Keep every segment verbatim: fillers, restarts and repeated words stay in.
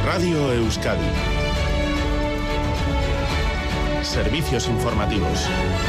Radio Euskadi. Servicios informativos.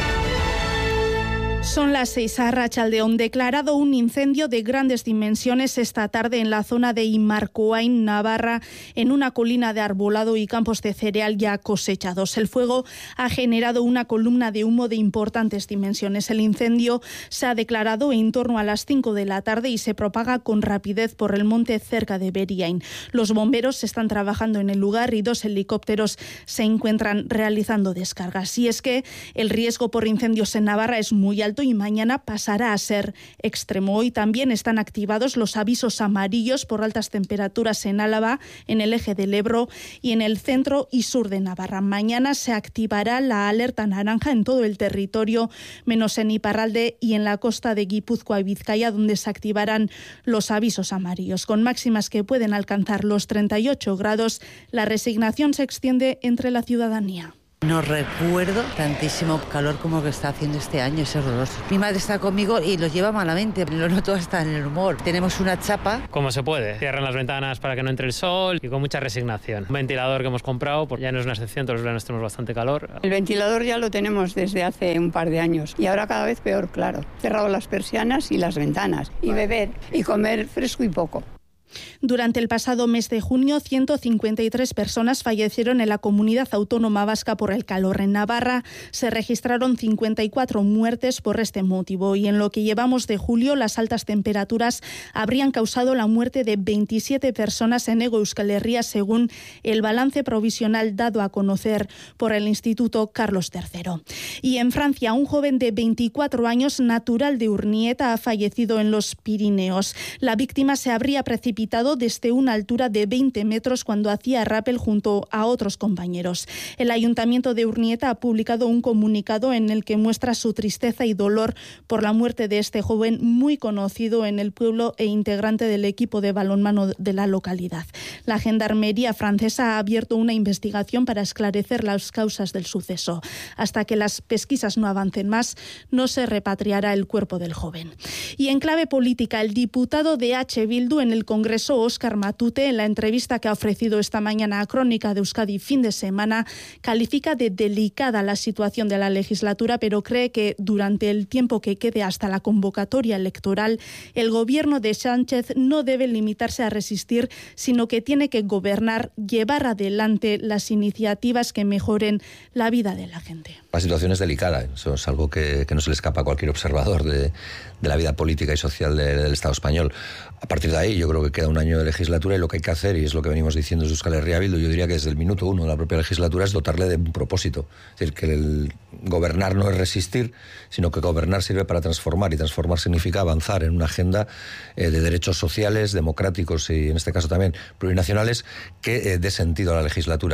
Son las seis. Arratsaldeon. Declarado un incendio de grandes dimensiones esta tarde en la zona de Imarcoain, Navarra, en una colina de arbolado y campos de cereal ya cosechados. El fuego ha generado una columna de humo de importantes dimensiones. El incendio se ha declarado en torno a las cinco de la tarde y se propaga con rapidez por el monte cerca de Beriain. Los bomberos están trabajando en el lugar y dos helicópteros se encuentran realizando descargas. Y es que el riesgo por incendios en Navarra es muy alto y mañana pasará a ser extremo. Hoy también están activados los avisos amarillos por altas temperaturas en Álava, en el eje del Ebro y en el centro y sur de Navarra. Mañana se activará la alerta naranja en todo el territorio, menos en Iparralde y en la costa de Guipúzcoa y Vizcaya, donde se activarán los avisos amarillos. Con máximas que pueden alcanzar los treinta y ocho grados, la resignación se extiende entre la ciudadanía. No recuerdo tantísimo calor como que está haciendo este año, es horroroso. Mi madre está conmigo y lo lleva malamente, lo noto hasta en el humor. Tenemos una chapa. Como se puede, cierran las ventanas para que no entre el sol y con mucha resignación. Un ventilador que hemos comprado, pues ya no es una excepción, todos los veranos tenemos bastante calor. El ventilador ya lo tenemos desde hace un par de años y ahora cada vez peor, claro. Cerrado las persianas y las ventanas y beber y comer fresco y poco. Durante el pasado mes de junio, ciento cincuenta y tres personas fallecieron en la comunidad autónoma vasca por el calor. En Navarra se registraron cincuenta y cuatro muertes por este motivo y en lo que llevamos de julio, las altas temperaturas habrían causado la muerte de veintisiete personas en Hego Euskal Herria, según el balance provisional dado a conocer por el Instituto Carlos tercero. Y en Francia, un joven de veinticuatro años, natural de Urnieta, ha fallecido en los Pirineos. La víctima se habría precipitado desde una altura de veinte metros cuando hacía rappel junto a otros compañeros. El Ayuntamiento de Urnieta ha publicado un comunicado en el que muestra su tristeza y dolor por la muerte de este joven muy conocido en el pueblo e integrante del equipo de balonmano de la localidad. La Gendarmería francesa ha abierto una investigación para esclarecer las causas del suceso. Hasta que las pesquisas no avancen más, no se repatriará el cuerpo del joven. Y en clave política, el diputado de H. Bildu en el Congreso, Óscar Matute, en la entrevista que ha ofrecido esta mañana a Crónica de Euskadi fin de semana, califica de delicada la situación de la legislatura, pero cree que durante el tiempo que quede hasta la convocatoria electoral, el gobierno de Sánchez no debe limitarse a resistir, sino que tiene que gobernar, llevar adelante las iniciativas que mejoren la vida de la gente. La situación es delicada, eso es algo que, que no se le escapa a cualquier observador de, de la vida política y social de, del Estado español. A partir de ahí, yo creo que queda un año de legislatura y lo que hay que hacer, y es lo que venimos diciendo desde Euskal Herria Bildu, yo diría que desde el minuto uno de la propia legislatura, es dotarle de un propósito. Es decir, que el gobernar no es resistir, sino que gobernar sirve para transformar, y transformar significa avanzar en una agenda eh, de derechos sociales, democráticos y en este caso también plurinacionales, que eh, dé sentido a la legislatura.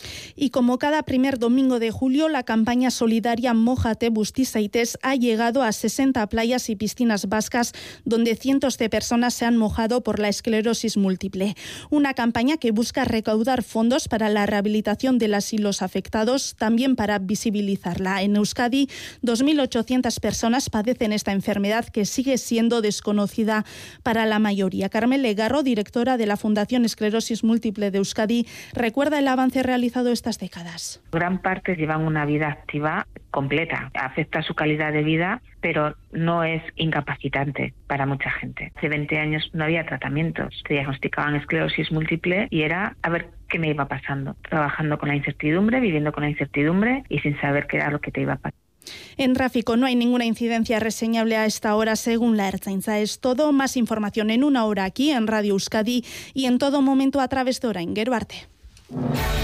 Y como cada primer domingo de julio, la campaña solidaria Mójate Busti Zaitez ha llegado a sesenta playas y piscinas vascas donde cientos de personas se han mojado por la esclerosis múltiple. Una campaña que busca recaudar fondos para la rehabilitación de las y los afectados, también para visibilizarla. En Euskadi, dos mil ochocientas personas padecen esta enfermedad que sigue siendo desconocida para la mayoría. Carmen Legarro, directora de la Fundación Esclerosis Múltiple de Euskadi, recuerda el avance realizado estas décadas. Gran parte llevan una vida activa completa, afecta su calidad de vida, pero no es incapacitante para mucha gente. Hace veinte años no había tratamientos, te diagnosticaban esclerosis múltiple y era a ver qué me iba pasando, trabajando con la incertidumbre, viviendo con la incertidumbre y sin saber qué era lo que te iba a pasar. En tráfico no hay ninguna incidencia reseñable a esta hora según la Ertzaintza. Es todo. Más información en una hora aquí en Radio Euskadi y en todo momento a través de Orain. Gero arte.